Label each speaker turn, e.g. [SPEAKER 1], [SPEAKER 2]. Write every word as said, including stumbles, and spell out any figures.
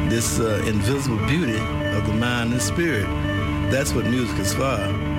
[SPEAKER 1] this uh, invisible beauty of the mind and spirit. That's what music is for.